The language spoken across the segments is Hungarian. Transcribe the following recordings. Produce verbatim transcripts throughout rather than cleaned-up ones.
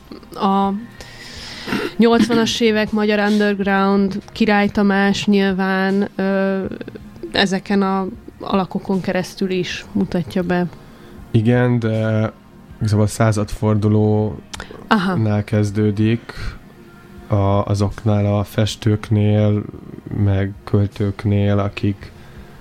a nyolcvanas évek magyar underground, Király Tamás nyilván ö, ezeken a alakokon keresztül is mutatja be. Igen, de szóval a századfordulónál kezdődik, a, azoknál a festőknél, meg költőknél, akik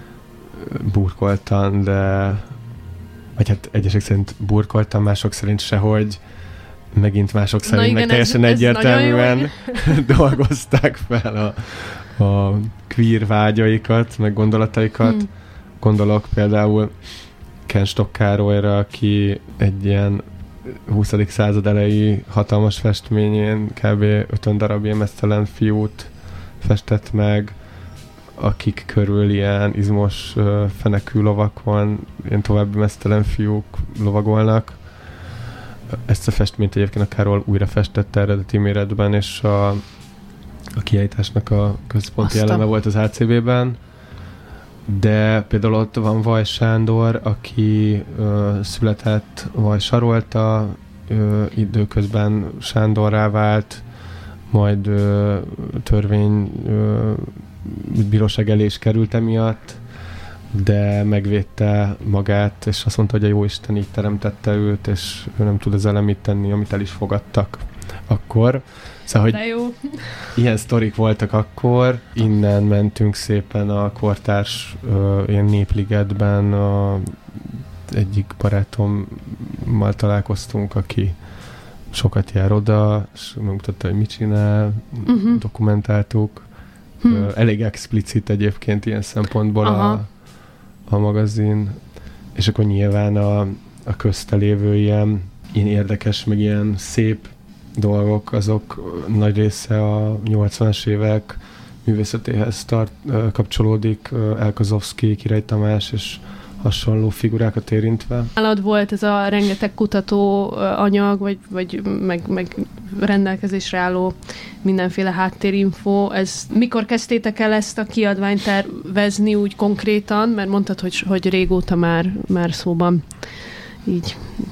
burkoltan, de vagy hát egyesek szerint burkoltan, mások szerint sehogy, megint mások szerint igen, meg teljesen ez, egyértelműen ez dolgozták fel a, a queer vágyaikat, meg gondolataikat. Hmm. Gondolok például Ken Stock Károlyra, aki egy ilyen huszadik század elejé hatalmas festményén kb. ötven darab ilyen meztelen fiút festett meg, akik körül ilyen izmos fenekű lovak van, ilyen további meztelen fiúk lovagolnak. Ezt a festményt egyébként a Károly újra festette eredeti méretben, és a, a kiállításnak a központi eleme volt az á cé bé-ben. De például ott van Vaj Sándor, aki ö, született Vajsarolta, ö, időközben Sándorrá vált, majd ö, törvény ö, bíróság elé is került emiatt, de megvédte magát, és azt mondta, hogy a Jóisten így teremtette őt, és ő nem tud ezzel mit tenni, amit el is fogadtak akkor. Szóval, hogy ilyen sztorik voltak akkor, innen mentünk szépen a kortárs ö, ilyen népligetben, a, egyik barátommal találkoztunk, aki sokat jár oda, és megmutatta, hogy mit csinál, uh-huh. dokumentáltuk. Hmm. Ö, elég explicit egyébként ilyen szempontból a, a magazin, és akkor nyilván a, a közte lévő ilyen, ilyen érdekes, meg ilyen szép dolgok, azok nagy része a nyolcvanas évek művészetéhez tart, kapcsolódik, Elkozovszky, Király Tamás és hasonló figurákat érintve. Nálad volt ez a rengeteg kutató anyag, vagy, vagy meg, meg rendelkezésre álló mindenféle háttérinfo. Ez, mikor kezdtétek el ezt a kiadványt tervezni úgy konkrétan? Mert mondtad, hogy, hogy régóta már, már szóban így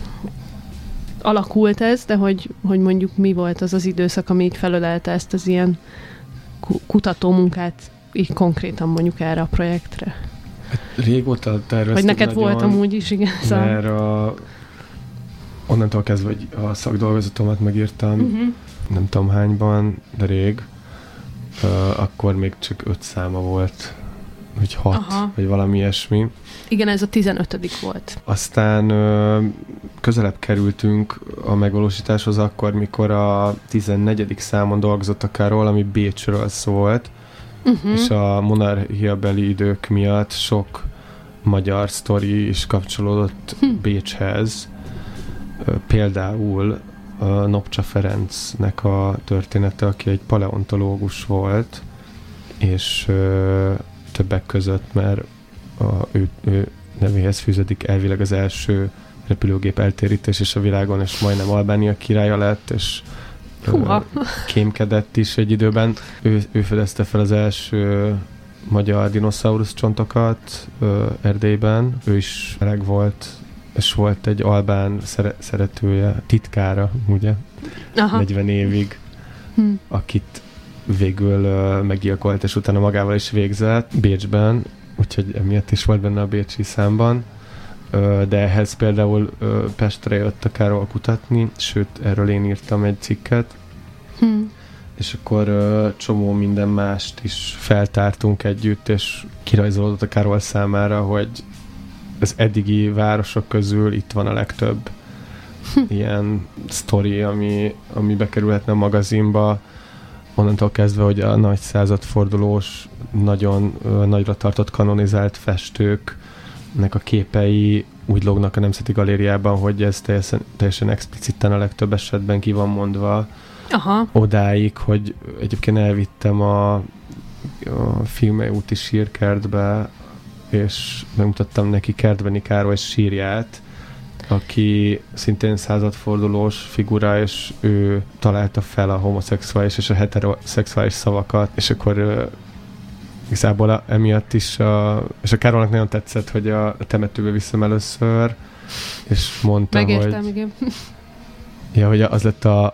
alakult ez, de hogy, hogy mondjuk mi volt az az időszak, ami így felölelte ezt az ilyen kutató munkát így konkrétan mondjuk erre a projektre? Hát régóta terveztük. Vagy neked nagyon, volt amúgy is, igen. Mert a, onnantól kezdve, hogy a szakdolgozatomat megírtam, uh-huh. nem tudom hányban, de rég, uh, akkor még csak öt száma volt, vagy hat, aha. vagy valami ilyesmi. Igen, ez a tizenötödik volt. Aztán ö, közelebb kerültünk a megvalósításhoz akkor, mikor a tizennegyedik számon dolgozott a Károly, ami Bécsről szólt, uh-huh. és a monarchiabeli idők miatt sok magyar sztori is kapcsolódott hm. Bécshez. Például a Nopcsa Ferencnek a története, aki egy paleontológus volt, és ö, többek között, mert a, ő, ő nevéhez fűződik elvileg az első repülőgép eltérítés is a világon, és majdnem Albánia királya lett, és ö, kémkedett is egy időben. Ő, ő fedezte fel az első magyar dinoszaurusz csontokat ö, Erdélyben. Ő is meleg volt, és volt egy albán szere- szeretője, titkára, ugye? Aha. negyven évig, hm. akit végül uh, meggyilkolt, és utána magával is végzett Bécsben, úgyhogy emiatt is volt benne a bécsi számban, uh, de ehhez például uh, Pestre jött a Károly kutatni, sőt, erről én írtam egy cikket, hm. és akkor uh, csomó minden mást is feltártunk együtt, és kirajzolódott a Károly számára, hogy az eddigi városok közül itt van a legtöbb hm. ilyen sztori, ami, ami bekerülhetne a magazinba, onnantól kezdve, hogy a nagy századfordulós, nagyon uh, nagyra tartott kanonizált festőknek a képei úgy lógnak a Nemzeti Galériában, hogy ez teljesen, teljesen expliciten a legtöbb esetben ki van mondva. Aha. Odáig, hogy egyébként elvittem a, a Fiumei úti sírkertbe, és megmutattam neki Kertbeni Károly sírját, aki szintén századfordulós figura, és ő találta fel a homoszexuális és a heteroszexuális szavakat, és akkor uh, igazából a, emiatt is, a, és a Károlynak nagyon tetszett, hogy a, a temetőbe viszem először, és mondta, megértem, hogy igen. Ja, hogy az lett a,